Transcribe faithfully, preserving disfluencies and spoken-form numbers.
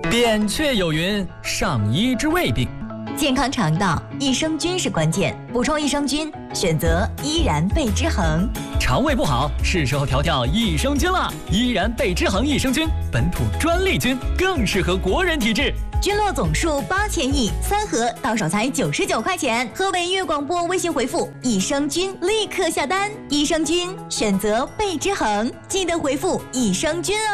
扁鹊有云：“上医治未病。” 健康肠道，益生菌是关键。补充益生菌，选择依然贝之恒。 肠胃不好，是时候调调益生菌了。依然贝之恒益生菌，本土专利菌，更适合国人体质。 菌落总数八千亿，三盒到手才九十九块钱。河北音乐广播微信回复“益生菌”立刻下单。益生菌选择贝之恒，记得回复“益生菌”哦。